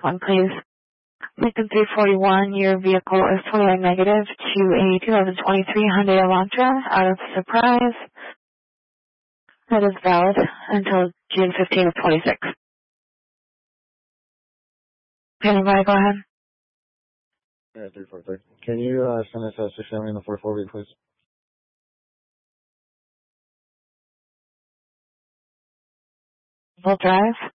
one, please. Lincoln 341, your vehicle is totally negative to a 2023 Hyundai Elantra out of Surprise. That is valid until June 15 of 26. Anybody, go ahead. Yeah, 343. Can you send us a 670 in the 44 week, please? Full drive.